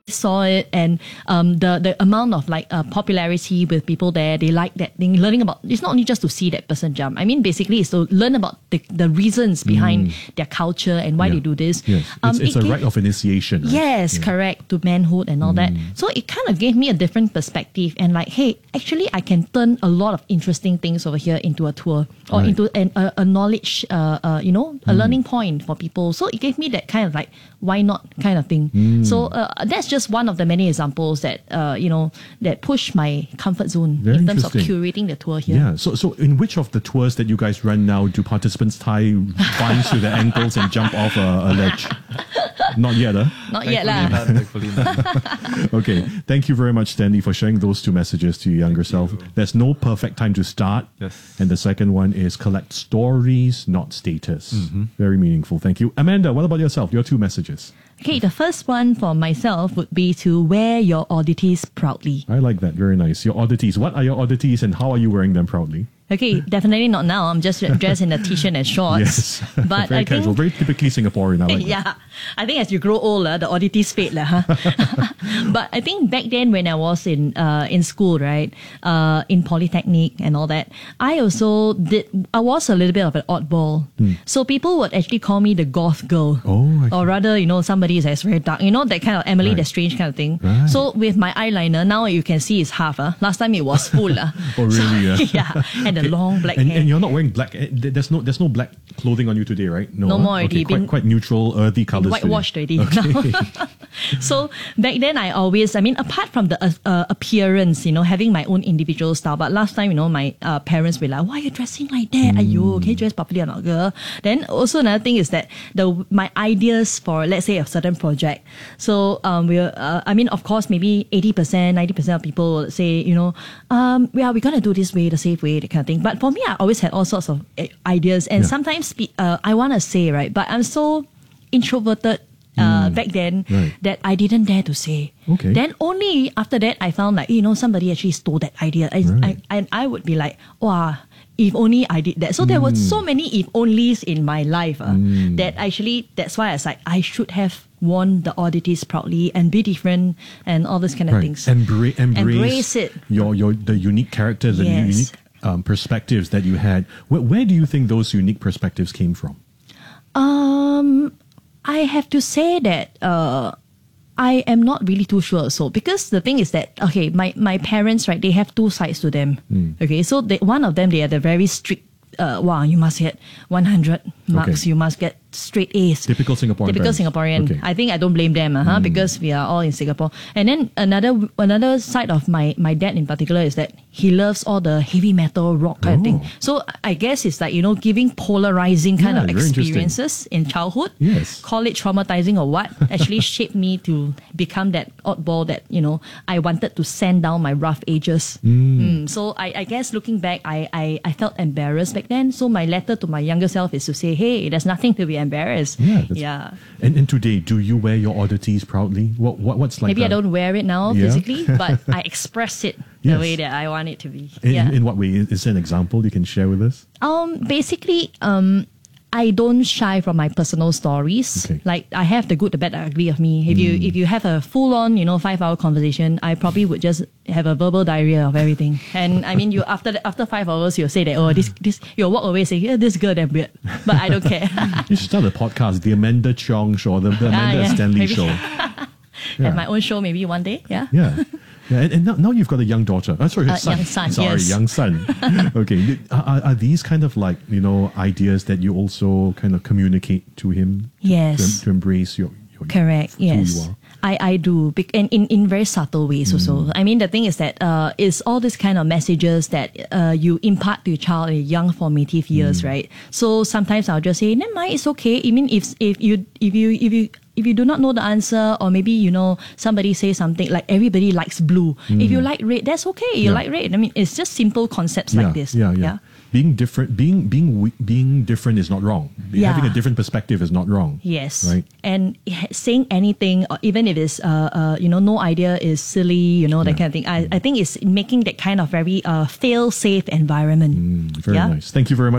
saw it, and the amount of like popularity with people there, they like that thing. Learning about, it's not only just to see that person jump. I mean, basically, it's to learn about the reasons behind their culture and why they do this. Yes. It's a rite of initiation. Right? Yes, correct, to manhood and all that. So it kind of gave me a different perspective, and like, hey, actually, I can turn a lot of interesting things over here into a tour or into a knowledge, a learning point for people. So it gave me that kind of like, why not kind of thing. So that's just one of the many examples that that push my comfort zone in terms of curating the tour here. Yeah. So in which of the tours that you guys run now do participants tie vines to their ankles and jump off a ledge? Not yet, huh? Not yet, lah. Okay. Thank you very much, Stanley, for sharing those two messages to your younger self. There's no perfect time to start. Yes. And the second one is collect stories, not status. Very meaningful. Thank you. Amanda, what about yourself? Your two messages. Okay, the first one for myself would be to wear your oddities proudly. I like that. Very nice. Your oddities. What are your oddities and how are you wearing them proudly? Okay, definitely not now. I'm just dressed in a t-shirt and shorts. Yes. But very I casual. think, Very typically Singaporean. I like that. yeah, I think as you grow older, the oddities fade, huh? But I think back then when I was in school, right, in Polytechnic and all that, I was a little bit of an oddball. So people would actually call me the goth girl. Oh, or rather, somebody that's very dark. That kind of Emily the Strange kind of thing. Right. So with my eyeliner, now you can see it's half. Last time it was full. Oh, really? Yeah. And the long black and, hair. and you're not wearing black. There's no black clothing on you today, right? No more already. Okay, quite neutral, earthy colors. Whitewashed today. already. Okay. So back then, I always, apart from the appearance, having my own individual style. But last time, my parents were like, "Why are you dressing like that? Ayo, can you dress properly or not, girl?" Then also another thing is that my ideas for, let's say, a certain project. So of course, maybe 80%, 90% of people will say, we're gonna do this way, the safe way, that kind of thing. But for me, I always had all sorts of ideas, and sometimes I want to say, right, but I'm so introverted back then that I didn't dare to say. Okay. Then only after that I found like, somebody actually stole that idea. And I would be like, wow, if only I did that. So there were so many if onlys in my life that actually, that's why I was like, I should have worn the oddities proudly and be different and all these kind of things. Embrace it. The unique characters and unique perspectives that you had. Where do you think those unique perspectives came from? I have to say that I am not really too sure. So because the thing is that, okay, my parents, right, they have two sides to them. Okay, so one of them, they are the very strict, you must get 100 marks, you must get straight A's. Typical Singaporean. Okay. I think I don't blame them because we are all in Singapore. And then another side of my dad in particular is that he loves all the heavy metal rock kind of thing. So I guess it's like, giving polarizing kind of experiences in childhood. Yes. Call it traumatizing or what, actually shaped me to become that oddball that, I wanted to sand down my rough edges. So I guess looking back, I felt embarrassed back then. So my letter to my younger self is to say, hey, there's nothing to be embarrassed. Yeah. And today, do you wear your oddities proudly? What's like? Maybe I don't wear it now physically, but I express it the way that I want it to be. In what way? Is there an example you can share with us? Basically, I don't shy from my personal stories. Okay. Like I have the good, the bad, the ugly of me. If you have a full on 5-hour conversation, I probably would just have a verbal diarrhea of everything. And I mean, you after 5 hours, you'll say that this you'll walk away saying this girl damn weird, but I don't care. You should start a podcast, the Amanda Chong Show, the Amanda Stanley maybe. Show. Have my own show maybe one day. Yeah. And now you've got a young daughter. Son. Young son. Sorry, yes. Young son. Okay. Are these kind of like, ideas that you also kind of communicate to him? Yes. To embrace your correct. Yes. Who you are? I do. And in very subtle ways also. I mean, the thing is that it's all these kind of messages that you impart to your child in young formative years, right? So sometimes I'll just say, never mind, it's okay. I mean, if you do not know the answer, or maybe, somebody says something like everybody likes blue. If you like red, that's okay. You like red. I mean, it's just simple concepts like this. Yeah. Being different, being different is not wrong. Having a different perspective is not wrong. Yes. Right. And saying anything, or even if it's, no idea is silly, that kind of thing. I think it's making that kind of very fail-safe environment. Very nice. Thank you very much.